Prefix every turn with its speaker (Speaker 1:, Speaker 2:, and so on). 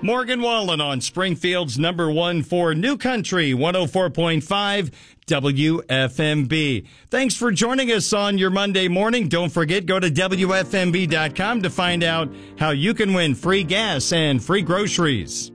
Speaker 1: Morgan Wallen on Springfield's number one for New Country, 104.5 WFMB. Thanks for joining us on your Monday morning. Don't forget, go to WFMB.com to find out how you can win free gas and free groceries.